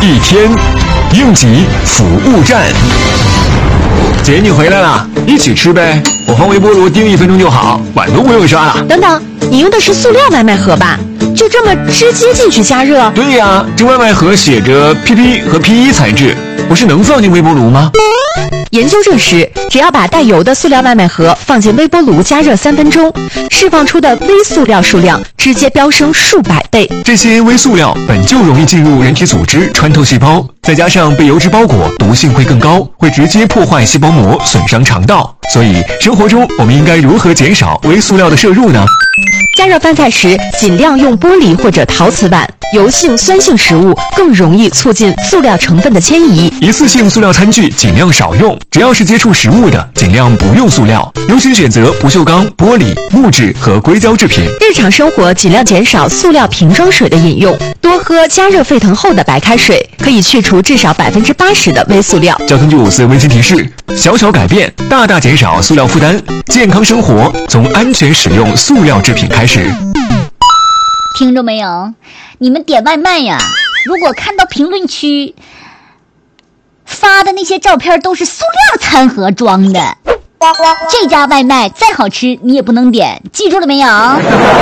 一天应急服务站。姐，你回来了，一起吃呗。我换微波炉叮1分钟就好，碗都不用刷了。 等等，你用的是塑料外卖盒吧？就这么直接进去加热？ 对呀，这外卖盒写着 PP 和 PE 材质，不是能放进微波炉吗？ 研究证实，只要把带油的塑料外卖盒放进微波炉加热3分钟，释放出的微塑料数量直接飙升数百倍。 这些微塑料本就容易进入人体组织，穿透细胞，再加上被油脂包裹，毒性会更高，会直接破坏细胞膜，损伤肠道。所以生活中我们应该如何减少微塑料的摄入呢？ 加热饭菜时，尽量用玻璃或者陶瓷碗。油性、酸性食物更容易促进塑料成分的迁移。 一次性塑料餐具尽量少用，只要是接触食物的，尽量不用塑料，优先选择不锈钢、玻璃、木质和硅胶制品。 日常生活尽量减少塑料瓶装水的饮用，多喝加热沸腾后的白开水，可以去除至少80%的微塑料。 交通954温馨提示：小小改变，大大减少塑料负担，健康生活从安全使用塑料制品开始。 听着没有？你们点外卖呀，如果看到评论区发的那些照片都是塑料餐盒装的，这家外卖再好吃你也不能点，记住了没有？好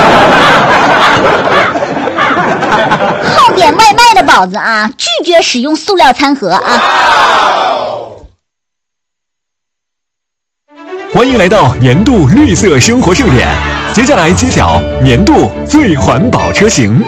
点外卖的宝子啊，拒绝使用塑料餐盒啊！ 欢迎来到年度绿色生活盛典，接下来揭晓年度最环保车型。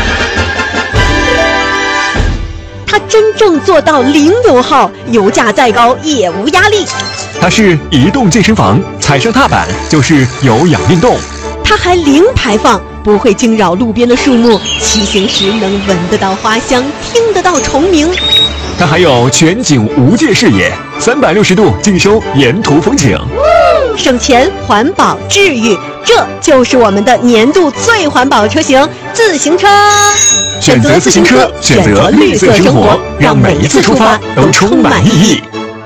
它真正做到零油耗，油价再高也无压力。 它是移动健身房，踩上踏板就是有氧运动。 它还零排放，不会惊扰路边的树木，骑行时能闻得到花香，听得到虫鸣。 它还有全景无界视野，360度尽收沿途风景。 省钱、环保、治愈，这就是我们的年度最环保车型——自行车。 选择自行车，选择绿色生活，让每一次出发都充满意义。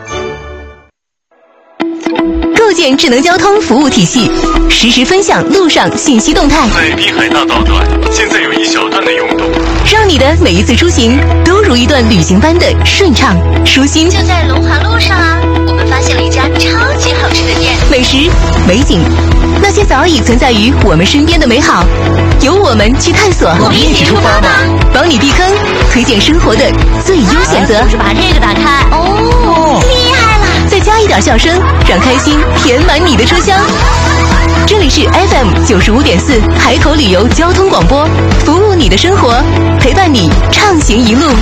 构建智能交通服务体系，实时分享路上信息动态。 在滨海大道段，现在有一小段的拥堵， 让你的每一次出行都如一段旅行般的顺畅舒心。 就在龙华路上啊，我们发现了一家超级好吃的店， 美食、美景，那些早已存在于我们身边的美好，由我们去探索。 我们一起出发吧， 帮你避坑，推荐生活的最优选择。 就是把这个打开，哦，厉害了！ 再加一点笑声，让开心填满你的车厢。这里是 FM95.4海口旅游交通广播，服务你的生活，陪伴你畅行一路。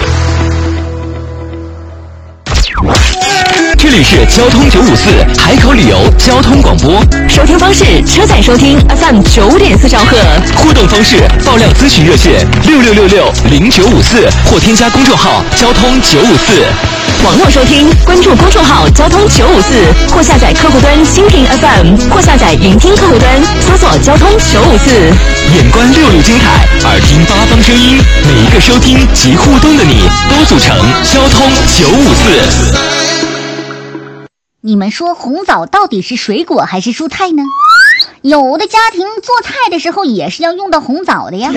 这里是交通954海口旅游交通广播， 收听方式：车载收听 FM9.4兆赫， 互动方式：爆料咨询热线66660954或添加公众号交通954。 网络收听，关注公众号交通954，或下载客户端蜻蜓 FM， 或下载云听客户端，搜索交通954。 眼观六路精彩，耳听八方声音，每一个收听及互动的你，都组成交通954。 你们说红枣到底是水果还是蔬菜呢？有的家庭做菜的时候也是要用到红枣的呀。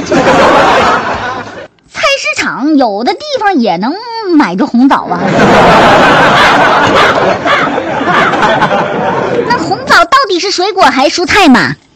菜市场有的地方也能买着红枣啊。那红枣到底是水果还是蔬菜嘛？